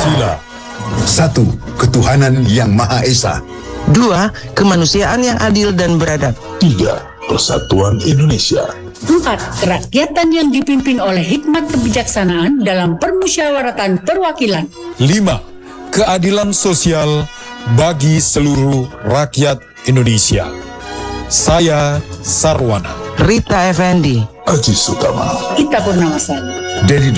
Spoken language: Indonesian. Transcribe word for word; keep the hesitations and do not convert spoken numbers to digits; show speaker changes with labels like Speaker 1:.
Speaker 1: Pancasila.
Speaker 2: Satu, ketuhanan yang Maha Esa.
Speaker 3: Dua, kemanusiaan yang adil dan beradab.
Speaker 4: Tiga, persatuan Indonesia.
Speaker 5: Empat, kerakyatan yang dipimpin oleh hikmat kebijaksanaan dalam permusyawaratan perwakilan.
Speaker 1: Lima, keadilan sosial bagi seluruh rakyat Indonesia. Saya Sarwana.
Speaker 3: Rita Effendi.
Speaker 4: Aji Sutama.
Speaker 5: Kita Purnamasari.
Speaker 2: Dedi